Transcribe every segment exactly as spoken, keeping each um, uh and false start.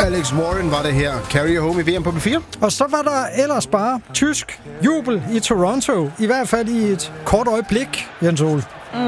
Alex Warren var det her. Carry Home i V M på B fire. Og så var der ellers bare tysk jubel i Toronto. I hvert fald i et kort øjeblik, Jens Ole.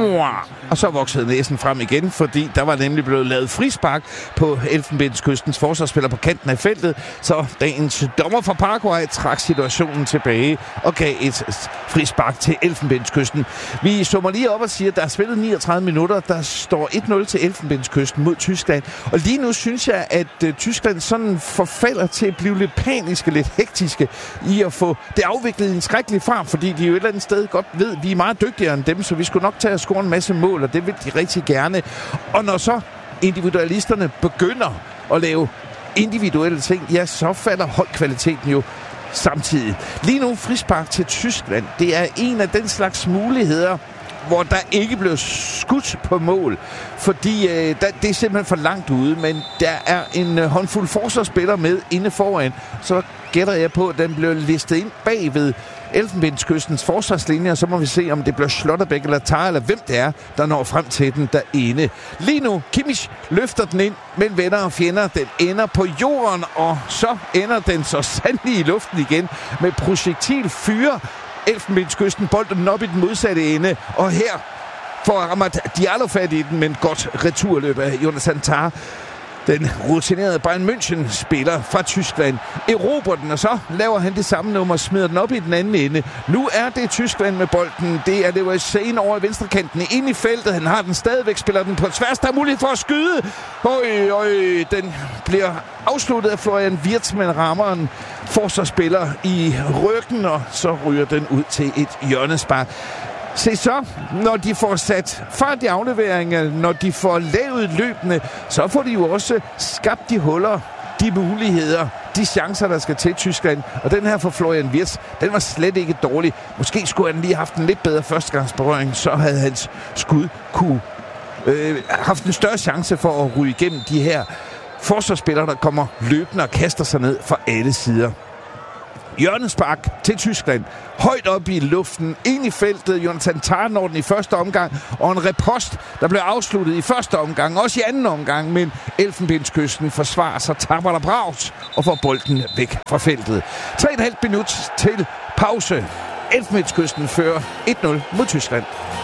Og så voksede næsen frem igen, fordi der var nemlig blevet lavet frispark på Elfenbenskystens forsvarsspiller på kanten af feltet. Så dagens dommer fra Paraguay trak situationen tilbage og gav et frispark til Elfenbenskysten. Vi summer lige op og siger, at der er spillet niogtredive minutter. Der står et nul til Elfenbenskysten mod Tyskland. Og lige nu synes jeg, at uh, Tyskland sådan forfalder til at blive lidt paniske, lidt hektiske i at få det afviklet i en skrækkelig fart, fordi de jo et eller andet sted godt ved, at vi er meget dygtigere end dem, så vi skulle nok tage at score en masse mål, og det vil de rigtig gerne. Og når så individualisterne begynder at lave individuelle ting, ja, så falder holdkvaliteten jo samtidig. Lige nu frispark til Tyskland. Det er en af den slags muligheder, hvor der ikke blev skudt på mål, fordi øh, der, det er simpelthen for langt ude, men der er en øh, håndfuld forsvarsspillere med inde foran, så gætter jeg på, at den blev listet ind bagved Elfenbenskystens forsvarslinje, og så må vi se, om det bliver Schlotterbeck eller Tar, eller hvem det er, der når frem til den derinde. Lige nu, Kimmich løfter den ind, men venner og fjender, den ender på jorden, og så ender den så sandelig i luften igen med projektil fyre. Elfenbenskysten bolden op i den modsatte ende, og her får Ramat Diallo fat i den, men godt returløb af Jonathan Tah. Den rutinerede Bayern München-spiller fra Tyskland erobrer den, og så laver han det samme nummer og smider den op i den anden ende. Nu er det Tyskland med bolden. Det er Leroy Sane over i venstrekanten ind i feltet. Han har den stadigvæk, spiller den på tværs. Der er mulighed for at skyde. Øj, øj, den bliver afsluttet af Florian Wirtz, men rammer en forsvarsspiller i ryggen, og så ryger den ud til et hjørnespark. Se så, når de får sat fart i afleveringer, når de får lavet løbende, så får de jo også skabt de huller, de muligheder, de chancer, der skal til Tyskland. Og den her for Florian Wirtz, den var slet ikke dårlig. Måske skulle han lige have haft en lidt bedre førstegangsberøring, så havde hans skud kunne øh, haft en større chance for at ryge igennem de her forsvarsspillere, der kommer løbende og kaster sig ned fra alle sider. Hjørnespark til Tyskland. Højt op i luften, ind i feltet. Jonathan Tah når den i første omgang, og en repost, der blev afsluttet i første omgang, også i anden omgang, men Elfenbenskysten forsvarer sig, tapper der bragt og får bolden væk fra feltet. tre komma fem minut til pause. Elfenbenskysten fører et nul mod Tyskland.